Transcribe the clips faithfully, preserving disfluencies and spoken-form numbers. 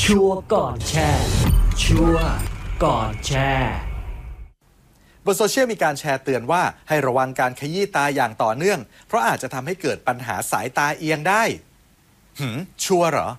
ชัวร์ก่อนแชร์ชัวร์ก่อนแชร์บนโซเชียลมีการแชร์เตือนว่าให้ระวังการขยี้ตาอย่างต่อเนื่องเพราะอาจจะทำให้เกิดปัญหาสายตาเอียงได้หืมชัวร์เหรอ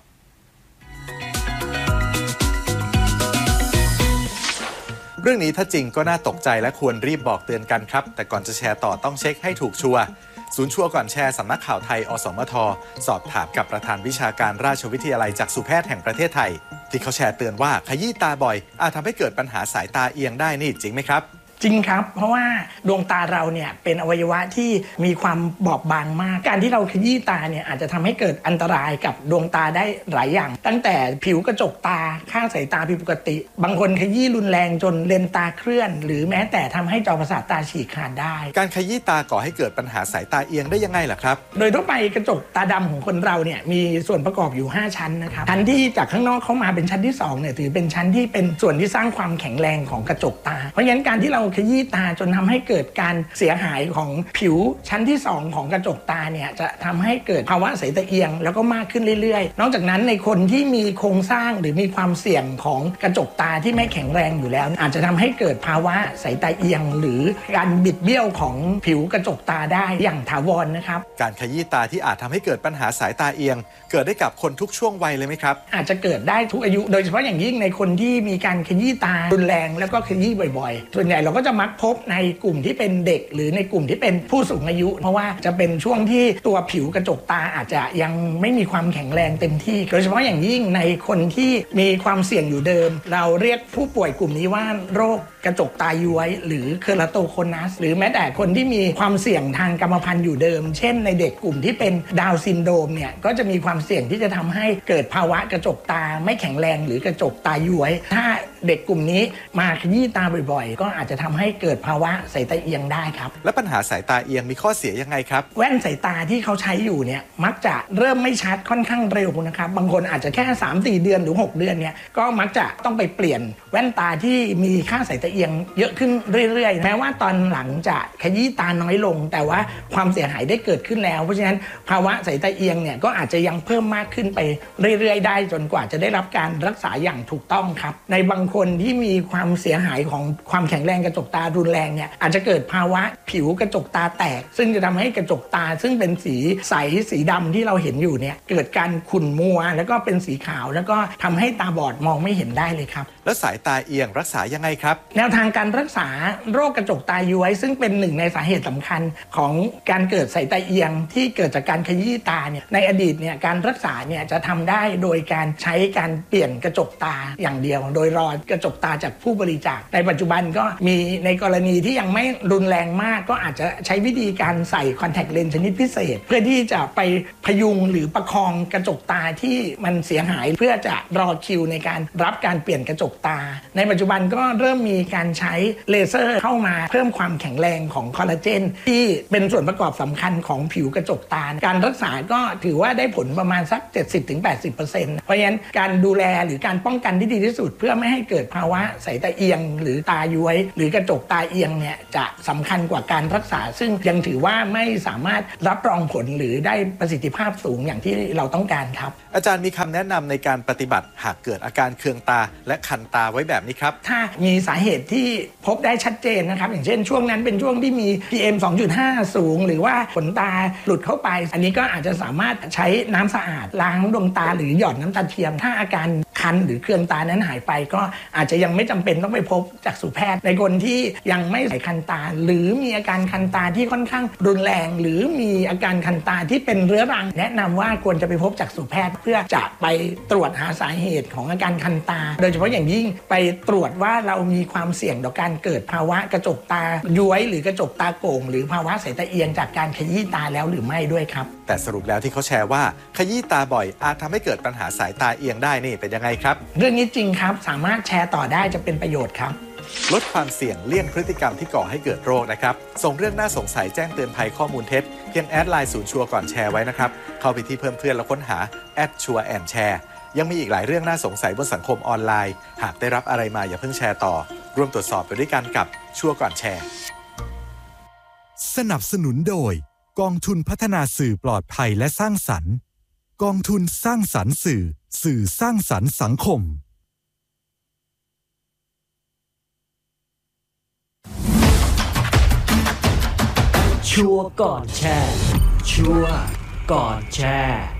เรื่องนี้ถ้าจริงก็น่าตกใจและควรรีบบอกเตือนกันครับแต่ก่อนจะแชร์ต่อต้องเช็คให้ถูกชัวร์ศูนย์ชัวร์ก่อนแชร์สำนักข่าวไทยอสมทสอบถามกับประธานวิชาการราชวิทยาลัยจักษุแพทย์แห่งประเทศไทยที่เขาแชร์เตือนว่าขยี้ตาบ่อยอาจทำให้เกิดปัญหาสายตาเอียงได้นี่จริงไหมครับจริงครับเพราะว่าดวงตาเราเนี่ยเป็นอวัยวะที่มีความบอบบางมากการที่เราขยี้ตาเนี่ยอาจจะทำให้เกิดอันตรายกับดวงตาได้หลายอย่างตั้งแต่ผิวกระจกตาค่าสายตาผิดปกติบางคนขยี้รุนแรงจนเลนตาเคลื่อนหรือแม้แต่ทำให้จอประสาทตาฉีกขาดได้การขยี้ตาก่อให้เกิดปัญหาสายตาเอียงได้ยังไงล่ะครับโดยทั่วไปกระจกตาดำของคนเราเนี่ยมีส่วนประกอบอยู่ห้าชั้นนะครับชั้นที่จากข้างนอกเข้ามาเป็นชั้นที่สองเนี่ยถือเป็นชั้นที่เป็นส่วนที่สร้างความแข็งแรงของกระจกตาเพราะฉะนั้นการที่เราขยี้ตาจนทำให้เกิดการเสียหายของผิวชั้นที่สองของกระจกตาเนี่ยจะทำให้เกิดภาวะสายตาเอียงแล้วก็มากขึ้นเรื่อยๆนอกจากนั้นในคนที่มีโครงสร้างหรือมีความเสี่ยงของกระจกตาที่ไม่แข็งแรงอยู่แล้วอาจจะทำให้เกิดภาวะสายตาเอียงหรือการบิดเบี้ยวของผิวกระจกตาได้อย่างถาวรนะครับการขยี้ตาที่อาจทำให้เกิดปัญหาสายตาเอียงเกิดได้กับคนทุกช่วงวัยเลยไหมครับอาจจะเกิดได้ทุกอายุโดยเฉพาะอย่างยิ่งในคนที่มีการขยี้ตารุนแรงแล้วก็ขยี้บ่อยๆส่วนใหญ่เราก็จะมักพบในกลุ่มที่เป็นเด็กหรือในกลุ่มที่เป็นผู้สูงอายุเพราะว่าจะเป็นช่วงที่ตัวผิวกระจกตาอาจจะยังไม่มีความแข็งแรงเต็มที่โดยเฉพาะอย่างยิ่งในคนที่มีความเสี่ยงอยู่เดิมเราเรียกผู้ป่วยกลุ่มนี้ว่าโรคกระจกตาย้วยหรือเคอราโตโคนัสหรือแม้แต่คนที่มีความเสี่ยงทางกรรมพันธุ์อยู่เดิมเช่นในเด็กกลุ่มที่เป็นดาวน์ซินโดรมเนี่ยก็จะมีความเสี่ยงที่จะทำให้เกิดภาวะกระจกตาไม่แข็งแรงหรือกระจกตาย้วยถ้าเด็กกลุ่มนี้มาขยี้ตาบ่อยๆก็อาจจะทำให้เกิดภาวะสายตาเอียงได้ครับและปัญหาสายตาเอียงมีข้อเสียยังไงครับแว่นสายตาที่เขาใช้อยู่เนี่ยมักจะเริ่มไม่ชัดค่อนข้างเร็วนะครับบางคนอาจจะแค่ สามถึงสี่ เดือนหรือหกเดือนเนี่ยก็มักจะต้องไปเปลี่ยนแว่นตาที่มีค่าสายตาเอียงเยอะขึ้นเรื่อยๆแม้ว่าตอนหลังจะขยี้ตาน้อยลงแต่ว่าความเสียหายได้เกิดขึ้นแล้วเพราะฉะนั้นภาวะสายตาเอียงเนี่ยก็อาจจะยังเพิ่มมากขึ้นไปเรื่อยๆได้จนกว่าจะได้รับการรักษาอย่างถูกต้องครับในบางคนที่มีความเสียหายของความแข็งแรงกระจกตารุนแรงเนี่ยอาจจะเกิดภาวะผิวกระจกตาแตกซึ่งจะทำให้กระจกตาซึ่งเป็นสีใสสีดำที่เราเห็นอยู่เนี่ยเกิดการขุ่นมัวแล้วก็เป็นสีขาวแล้วก็ทำให้ตาบอดมองไม่เห็นได้เลยครับแล้วสายตาเอียงรักษายังไงครับแนวทางการรักษาโรคกระจกตาย้วยซึ่งเป็นหนึ่งในสาเหตุสำคัญของการเกิดสายตาเอียงที่เกิดจากการขยี้ตาเนี่ยในอดีตเนี่ยการรักษาเนี่ยจะทำได้โดยการใช้การเปลี่ยนกระจกตาอย่างเดียวโดยรอกระจกตาจากผู้บริจาคในปัจจุบันก็มีในกรณีที่ยังไม่รุนแรงมากก็อาจจะใช้วิธีการใส่คอนแทคเลนส์ชนิดพิเศษเพื่อที่จะไปพยุงหรือประคองกระจกตาที่มันเสียหายเพื่อจะรอคิวในการรับการเปลี่ยนกระจกตาในปัจจุบันก็เริ่มมีการใช้เลเซอร์เข้ามาเพิ่มความแข็งแรงของคอลลาเจนที่เป็นส่วนประกอบสำคัญของผิวกระจกตาการรักษาก็ถือว่าได้ผลประมาณสัก เจ็ดสิบถึงแปดสิบเปอร์เซ็นต์ เพราะฉะนั้นการดูแลหรือการป้องกันที่ดีที่สุดเพื่อไม่ให้เกิดภาวะสายตาเอียงหรือตาย้วยหรือกระจกตาเอียงเนี่ยจะสำคัญกว่าการรักษาซึ่งยังถือว่าไม่สามารถรับรองผลหรือได้ประสิทธิภาพสูงอย่างที่เราต้องการครับอาจารย์มีคำแนะนำในการปฏิบัติหากเกิดอาการเคืองตาและคันตาไว้แบบนี้ครับถ้ามีสาเหตุที่พบได้ชัดเจนนะครับอย่างเช่นช่วงนั้นเป็นช่วงที่มี พี เอ็ม สองจุดห้า สูงหรือว่าขนตาหลุดเข้าไปอันนี้ก็อาจจะสามารถใช้น้ำสะอาดล้างดวงตาหรือหยอดน้ำตาเทียมถ้าอาการคันหรือเคืองตานั้นหายไปก็อาจจะยังไม่จำเป็นต้องไปพบจักษุแพทย์ในคนที่ยังไม่ใส่คันตาหรือมีอาการคันตาที่ค่อนข้างรุนแรงหรือมีอาการคันตาที่เป็นเรื้อรังแนะนำว่าควรจะไปพบจักษุแพทย์เพื่อจะไปตรวจหาสาเหตุของอาการคันตาโดยเฉพาะอย่างยิ่งไปตรวจว่าเรามีความเสี่ยงต่อการเกิดภาวะกระจกตาย้วยหรือกระจกตาโก่งหรือภาวะสายตาเอียงจากการขยี้ตาแล้วหรือไม่ด้วยครับแต่สรุปแล้วที่เขาแชร์ว่าขยี้ตาบ่อยอาจทำให้เกิดปัญหาสายตาเอียงได้นี่เป็นยังไงครับเรื่องนี้จริงครับสามารถแชร์ต่อได้จะเป็นประโยชน์ครับลดความเสี่ยงเลี่ยงพฤติกรรมที่ก่อให้เกิดโรคนะครับส่งเรื่องน่าสงสัยแจ้งเตือนภัยข้อมูลเท็จเพียงแอดไลน์ศูนย์ชัวร์ก่อนแชร์ไว้นะครับเข้าไปที่เพิ่มเพื่อนแล้วค้นหาแอดชัวร์แอนแชร์ยังมีอีกหลายเรื่องน่าสงสัยบนสังคมออนไลน์หากได้รับอะไรมาอย่าเพิ่งแชร์ต่อร่วมตรวจสอบไปด้วยกันกับชัวร์ก่อนแชร์สนับสนุนโดยกองทุนพัฒนาสื่อปลอดภัยและสร้างสรรค์กองทุนสร้างสรรค์สื่อสื่อสร้างสรรค์สังคมชัวร์ก่อนแชร์ชัวร์ก่อนแชร์